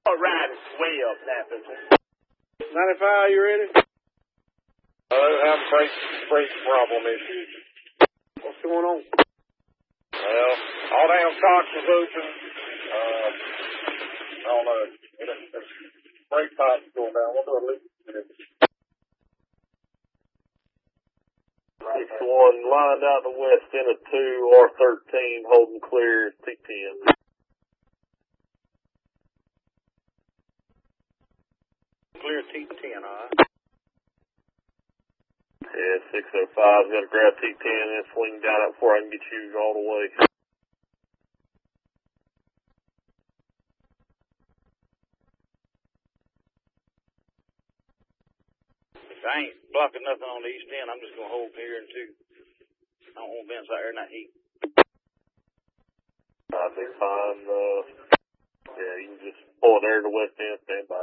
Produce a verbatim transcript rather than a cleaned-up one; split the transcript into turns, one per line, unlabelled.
All right, it's way up now.
ninety-five, you ready?
I have a brake, brake problem issues.
What's going on?
Well, all damn cocks is open. Uh, I don't know. It, it's brake pipe's going down. What do I leak?
six one, lined out the west end of two, R thirteen, holding clear, T ten.
Clear T ten, all right.
Yeah, six oh five, got to grab T ten and swing down it before I can get you all the way.
I ain't blocking nothing on the east end. I'm just going to hold here and two. I don't want vents out here in that heat.
I'll be fine. Uh, yeah, you can just pull it there to the west end, stand by.